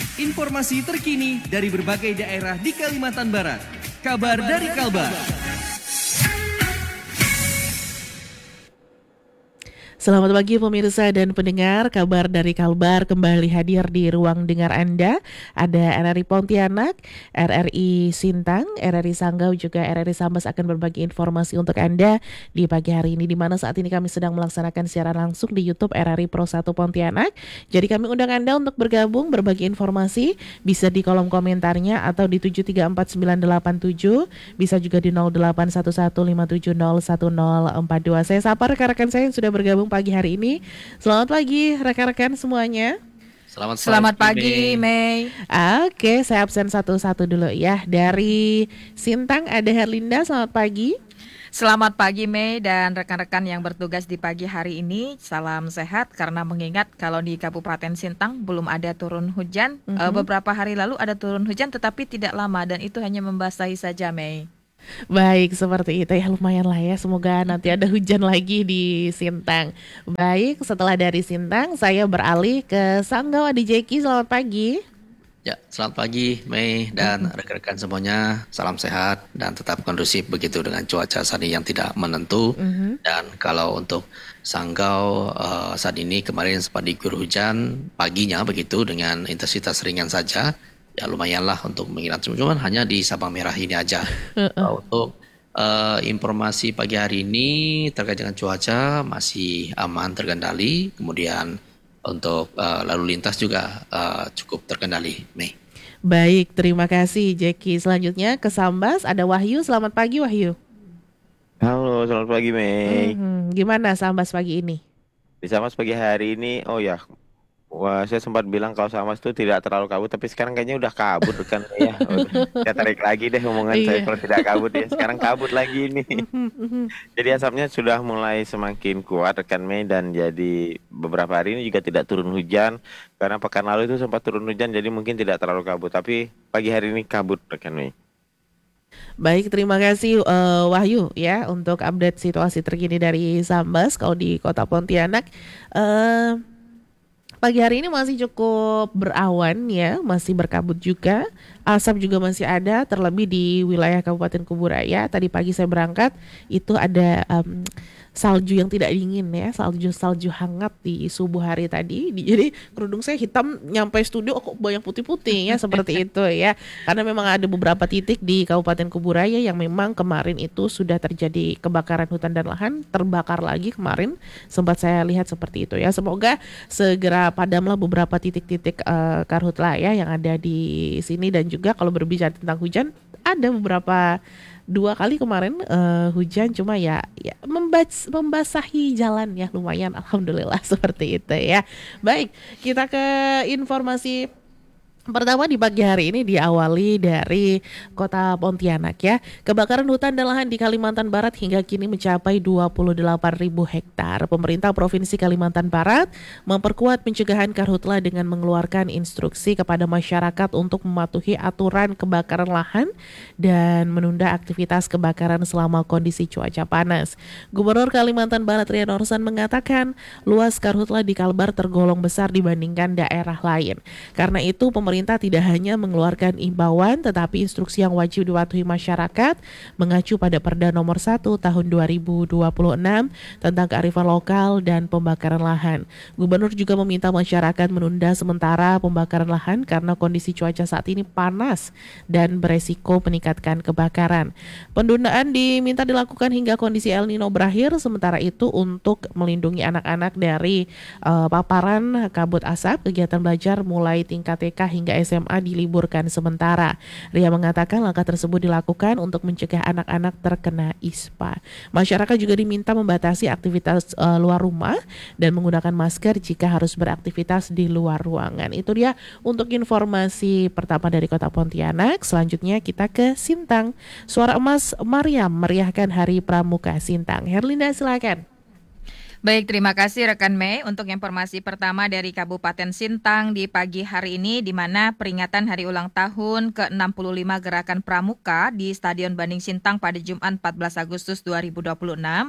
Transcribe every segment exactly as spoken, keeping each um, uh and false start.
Informasi terkini dari berbagai daerah di Kalimantan Barat. Kabar dari Kalbar. Selamat pagi pemirsa dan pendengar, kabar dari Kalbar kembali hadir di ruang dengar Anda. Ada R R I Pontianak, R R I Sintang, R R I Sanggau, juga R R I Sambas akan berbagi informasi untuk Anda di pagi hari ini, di mana saat ini kami sedang melaksanakan siaran langsung di YouTube R R I Pro satu Pontianak. Jadi kami undang Anda untuk bergabung, berbagi informasi, bisa di kolom komentarnya atau di tujuh tiga empat sembilan delapan tujuh, bisa juga di nol delapan satu satu lima tujuh nol satu nol empat dua. Saya sapa rekan-rekan saya yang sudah bergabung pagi hari ini. Selamat pagi rekan-rekan semuanya. Selamat, Selamat pagi, pagi, Mei. Oke, saya absen satu-satu dulu ya. Dari Sintang ada Herlinda, selamat pagi. Selamat pagi, Mei dan rekan-rekan yang bertugas di pagi hari ini. Salam sehat, karena mengingat kalau di Kabupaten Sintang belum ada turun hujan. Mhm. Uh, beberapa hari lalu ada turun hujan tetapi tidak lama dan itu hanya membasahi saja, Mei. Baik, seperti itu ya, lumayan lah ya. Semoga nanti ada hujan lagi di Sintang. Baik, setelah dari Sintang saya beralih ke Sanggau. Ada Jeki, selamat pagi. Ya, selamat pagi, Mei dan rekan-rekan semuanya. Salam sehat dan tetap kondusif begitu dengan cuaca saat ini yang tidak menentu. Mhm. Dan kalau untuk Sanggau eh, saat ini kemarin sempat diguyur hujan paginya begitu dengan intensitas ringan saja. Ya lumayanlah untuk mengingat, cuman hanya di Sabang Merah ini aja. Uh, untuk uh, informasi pagi hari ini terkait dengan cuaca masih aman terkendali, kemudian untuk uh, lalu lintas juga uh, cukup terkendali, Mei. Baik, terima kasih Jeki. Selanjutnya ke Sambas ada Wahyu, selamat pagi Wahyu. Halo, selamat pagi Mei. Mhm. Gimana Sambas pagi ini? Di Samas pagi hari ini, oh ya, wah saya sempat bilang kalau Samas itu tidak terlalu kabut, tapi sekarang kayaknya udah kabut kan ya. Udah, saya tarik lagi deh omongan saya Iya. kalau tidak kabut ya. Sekarang kabut lagi ini. Mhm, mhm. Jadi asapnya sudah mulai semakin kuat rekan Mei, dan jadi beberapa hari ini juga tidak turun hujan karena pekan lalu itu sempat turun hujan, jadi mungkin tidak terlalu kabut, tapi pagi hari ini kabut rekan Mei. Baik, terima kasih eh, Wahyu ya untuk update situasi terkini dari Sambas. Kalau di Kota Pontianak, eh pagi hari ini masih cukup berawan ya, masih berkabut juga. Asap juga masih ada, terlebih di wilayah Kabupaten Kuburaya. Tadi pagi saya berangkat, itu ada em, salju yang tidak dingin ya, salju-salju hangat di subuh hari tadi. Di- Jadi kerudung saya hitam, nyampe studio kok banyak putih-putih ya, seperti itu ya. Karena memang ada beberapa titik di Kabupaten Kuburaya yang memang kemarin itu sudah terjadi kebakaran hutan dan lahan, terbakar lagi kemarin. Sempat saya lihat seperti itu ya. Semoga segera padamlah beberapa titik-titik eh, karhutla ya yang ada di sini. Dan juga kalau berbicara tentang hujan, ada beberapa dua kali kemarin eh, hujan, cuma ya, ya membas- membasahi jalan ya, lumayan alhamdulillah seperti itu ya. Baik, kita ke informasi pertama di pagi hari ini, diawali dari Kota Pontianak ya. Kebakaran hutan dan lahan di Kalimantan Barat hingga kini mencapai dua puluh delapan ribu hektar. Pemerintah Provinsi Kalimantan Barat memperkuat pencegahan karhutla dengan mengeluarkan instruksi kepada masyarakat untuk mematuhi aturan kebakaran lahan dan menunda aktivitas kebakaran selama kondisi cuaca panas. Gubernur Kalimantan Barat Rian Orsan mengatakan luas karhutla di Kalbar tergolong besar dibandingkan daerah lain. Karena itu pemerintah tidak hanya mengeluarkan imbauan tetapi instruksi yang wajib dipatuhi masyarakat mengacu pada Perda nomor satu tahun dua ribu dua puluh enam tentang kearifan lokal dan pembakaran lahan. Gubernur juga meminta masyarakat menunda sementara pembakaran lahan karena kondisi cuaca saat ini panas dan beresiko meningkatkan kebakaran. Penundaan diminta dilakukan hingga kondisi El Nino berakhir. Sementara itu untuk melindungi anak-anak dari eh, paparan kabut asap, kegiatan belajar mulai tingkat T K hingga S M A diliburkan sementara. Ria mengatakan langkah tersebut dilakukan untuk mencegah anak-anak terkena ispa. Masyarakat juga diminta membatasi aktivitas eh, luar rumah dan menggunakan masker jika harus beraktivitas di luar ruangan. Itu dia untuk informasi pertama dari Kota Pontianak. Selanjutnya kita ke Sintang. Suara Emas Mariam meriahkan Hari Pramuka Sintang. Herlinda, silakan. Baik, terima kasih rekan Mei untuk informasi pertama dari Kabupaten Sintang di pagi hari ini, di mana peringatan hari ulang tahun ke enam puluh lima Gerakan Pramuka di Stadion Banding Sintang pada Jumat empat belas Agustus dua ribu dua puluh enam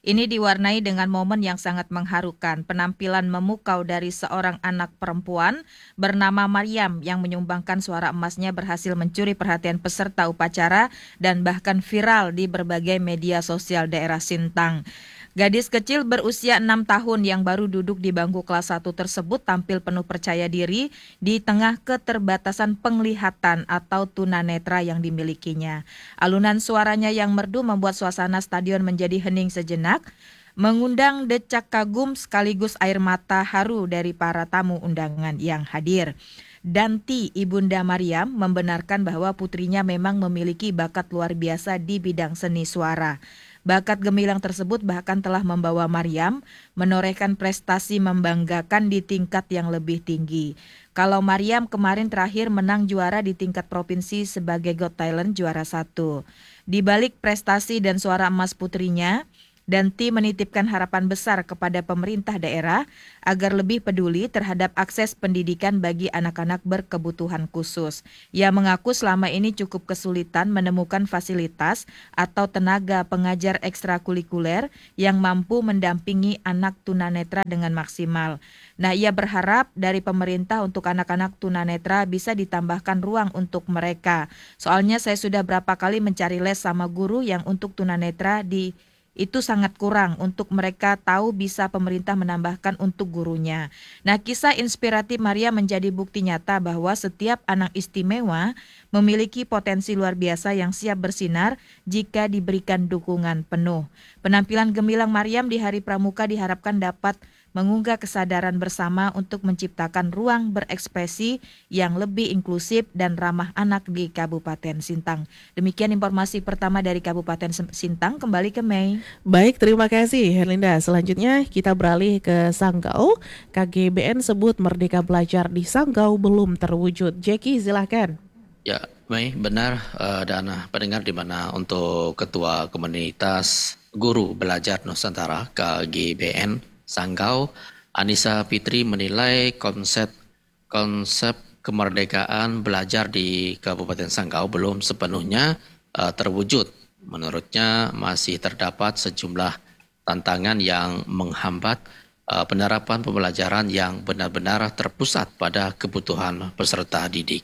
Ini diwarnai dengan momen yang sangat mengharukan, penampilan memukau dari seorang anak perempuan bernama Maryam yang menyumbangkan suara emasnya berhasil mencuri perhatian peserta upacara dan bahkan viral di berbagai media sosial daerah Sintang. Gadis kecil berusia enam tahun yang baru duduk di bangku kelas satu tersebut tampil penuh percaya diri di tengah keterbatasan penglihatan atau tunanetra yang dimilikinya. Alunan suaranya yang merdu membuat suasana stadion menjadi hening sejenak, mengundang decak kagum sekaligus air mata haru dari para tamu undangan yang hadir. Danti, Ibunda Maryam, membenarkan bahwa putrinya memang memiliki bakat luar biasa di bidang seni suara. Bakat gemilang tersebut bahkan telah membawa Maryam menorehkan prestasi membanggakan di tingkat yang lebih tinggi. Kalau Maryam kemarin terakhir menang juara di tingkat provinsi sebagai Got Talent juara satu. Di balik prestasi dan suara emas putrinya, Danti menitipkan harapan besar kepada pemerintah daerah agar lebih peduli terhadap akses pendidikan bagi anak-anak berkebutuhan khusus. Ia mengaku selama ini cukup kesulitan menemukan fasilitas atau tenaga pengajar ekstrakurikuler yang mampu mendampingi anak tunanetra dengan maksimal. Nah, ia berharap dari pemerintah untuk anak-anak tunanetra bisa ditambahkan ruang untuk mereka. Soalnya saya sudah berapa kali mencari les sama guru yang untuk tunanetra di itu sangat kurang untuk mereka tahu bisa pemerintah menambahkan untuk gurunya. Nah, kisah inspiratif Maria menjadi bukti nyata bahwa setiap anak istimewa memiliki potensi luar biasa yang siap bersinar jika diberikan dukungan penuh. Penampilan gemilang Maryam di Hari Pramuka diharapkan dapat mengunggah kesadaran bersama untuk menciptakan ruang berekspresi yang lebih inklusif dan ramah anak di Kabupaten Sintang. Demikian informasi pertama dari Kabupaten Sintang. Kembali ke Mei. Baik, terima kasih Herlinda. Selanjutnya kita beralih ke Sanggau. K G B N sebut Merdeka Belajar di Sanggau belum terwujud. Jackie, silakan. Ya, Mei, benar uh, dan pendengar di mana untuk Ketua Komunitas Guru Belajar Nusantara K G B N Sanggau, Anissa Fitri menilai konsep konsep kemerdekaan belajar di Kabupaten Sanggau belum sepenuhnya uh, terwujud. Menurutnya masih terdapat sejumlah tantangan yang menghambat uh, penerapan pembelajaran yang benar-benar terpusat pada kebutuhan peserta didik.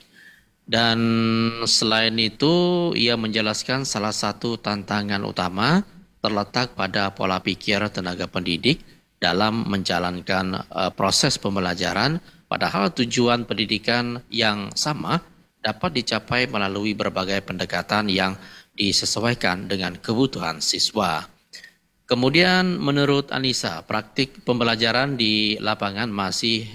Dan selain itu, ia menjelaskan salah satu tantangan utama terletak pada pola pikir tenaga pendidik dalam menjalankan uh, proses pembelajaran, padahal tujuan pendidikan yang sama dapat dicapai melalui berbagai pendekatan yang disesuaikan dengan kebutuhan siswa. Kemudian menurut Anissa, praktik pembelajaran di lapangan masih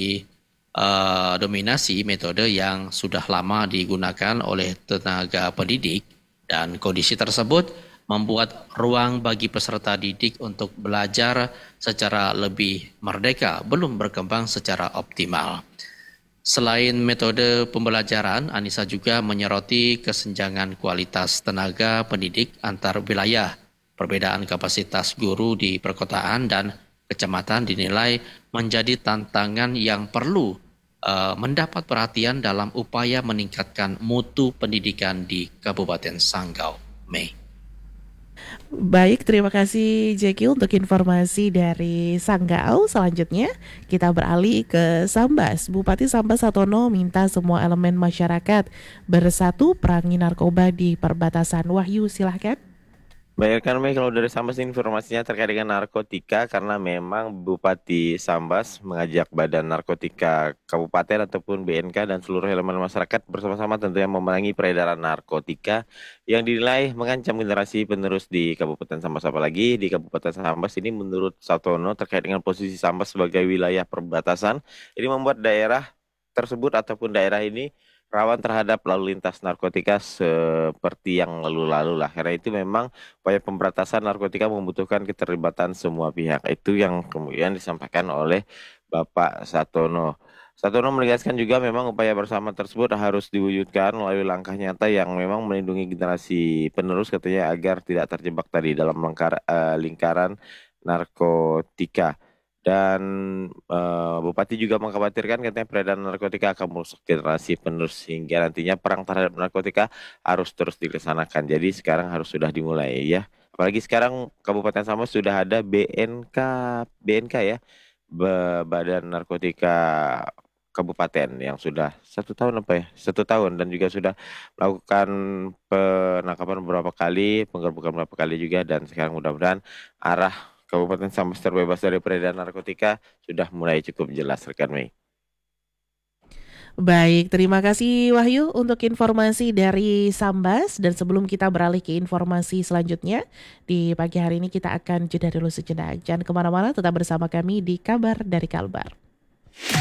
didominasi uh, metode yang sudah lama digunakan oleh tenaga pendidik dan kondisi tersebut membuat ruang bagi peserta didik untuk belajar secara lebih merdeka belum berkembang secara optimal. Selain metode pembelajaran, Anissa juga menyoroti kesenjangan kualitas tenaga pendidik antar wilayah. Perbedaan kapasitas guru di perkotaan dan kecamatan dinilai menjadi tantangan yang perlu uh, mendapat perhatian dalam upaya meningkatkan mutu pendidikan di Kabupaten Sanggau. Mei. Baik, terima kasih Jackie untuk informasi dari Sanggau. Selanjutnya kita beralih ke Sambas. Bupati Sambas Satono minta semua elemen masyarakat bersatu perangi narkoba di perbatasan. Wahyu, silahkan. Baik kan, kalau dari Sambas informasinya terkait dengan narkotika, karena memang Bupati Sambas mengajak Badan Narkotika Kabupaten ataupun B N K dan seluruh elemen masyarakat bersama-sama tentunya memerangi peredaran narkotika yang dinilai mengancam generasi penerus di Kabupaten Sambas. Apalagi di Kabupaten Sambas ini menurut Satono terkait dengan posisi Sambas sebagai wilayah perbatasan, ini membuat daerah tersebut ataupun daerah ini rawan terhadap lalu lintas narkotika seperti yang lalu-lalu lah. Karena itu memang upaya pemberantasan narkotika membutuhkan keterlibatan semua pihak. Itu yang kemudian disampaikan oleh Bapak Satono. Satono menegaskan juga memang upaya bersama tersebut harus diwujudkan melalui langkah nyata yang memang melindungi generasi penerus katanya agar tidak terjebak tadi dalam lingkar, uh, lingkaran narkotika. Dan uh, Bupati juga mengkhawatirkan katanya peredaran narkotika akan merusak generasi penerus sehingga nantinya perang terhadap narkotika harus terus dilaksanakan. Jadi sekarang harus sudah dimulai ya. Apalagi sekarang Kabupaten Sambas sudah ada B N K, B N K ya, Be- Badan Narkotika Kabupaten yang sudah satu tahun apa ya, satu tahun dan juga sudah melakukan penangkapan beberapa kali, penggerbekan beberapa kali juga dan sekarang mudah-mudahan arah Kabupaten Sambas terbebas dari peredaran narkotika sudah mulai cukup jelas rekan Mei. Baik, terima kasih Wahyu untuk informasi dari Sambas. Dan sebelum kita beralih ke informasi selanjutnya, di pagi hari ini kita akan jeda dulu sejenak. Jangan kemana-mana, tetap bersama kami di Kabar dari Kalbar.